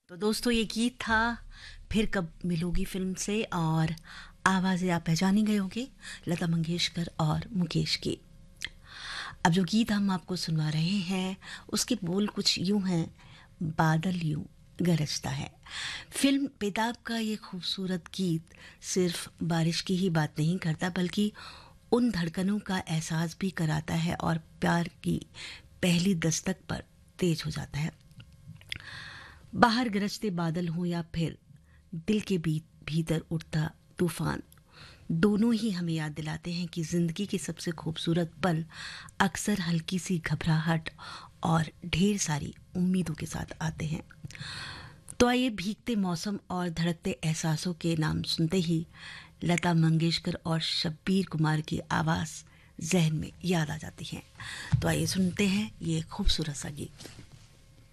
तो दोस्तों ये गीत था फिर कब मिलोगी फिल्म से और आवाज़ें आप पहचान ही गए होंगे लता मंगेशकर और मुकेश की। अब जो गीत हम आपको सुनवा रहे हैं उसके बोल कुछ यूं हैं, बादल यूं गरजता है। फिल्म बेताब का ये खूबसूरत गीत सिर्फ बारिश की ही बात नहीं करता बल्कि उन धड़कनों का एहसास भी कराता है और प्यार की पहली दस्तक पर तेज हो जाता है। बाहर गरजते बादल हों या फिर दिल के भीतर उठता तूफान, दोनों ही हमें याद दिलाते हैं कि जिंदगी के सबसे खूबसूरत पल अक्सर हल्की सी घबराहट और ढेर सारी उम्मीदों के साथ आते हैं। तो आइए भीगते मौसम और धड़कते एहसासों के नाम सुनते ही लता मंगेशकर और शब्बीर कुमार की आवाज़ जहन में याद आ जाती है। तो आइए सुनते हैं ये खूबसूरत सा गीत।